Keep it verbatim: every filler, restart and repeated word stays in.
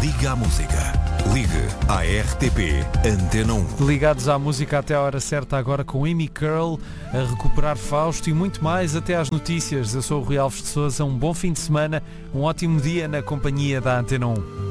Liga à Música. Ligue à R T P Antena um. Ligados à música até a hora certa, agora com Amy Curl, a recuperar Fausto e muito mais até às notícias. Eu sou o Rui Alves de Sousa, um bom fim de semana, um ótimo dia na companhia da Antena um.